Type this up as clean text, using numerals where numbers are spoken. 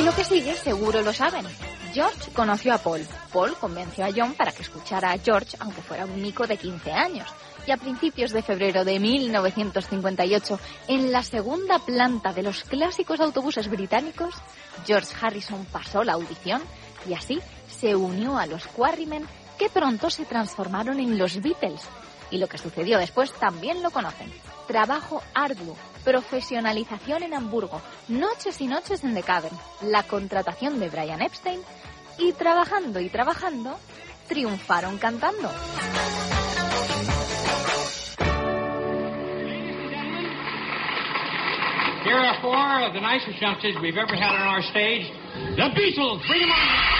lo que sigue seguro lo saben. George conoció a Paul. Paul convenció a John para que escuchara a George, aunque fuera un mico de 15 años. Y a principios de febrero de 1958, en la segunda planta de los clásicos autobuses británicos, George Harrison pasó la audición y así se unió a los Quarrymen, que pronto se transformaron en los Beatles. Y lo que sucedió después también lo conocen. Trabajo arduo, profesionalización en Hamburgo, noches y noches en The Cavern, la contratación de Brian Epstein y trabajando, triunfaron cantando. Here are four of the nicest youngsters we've ever had on our stage. The Beatles, bring them on!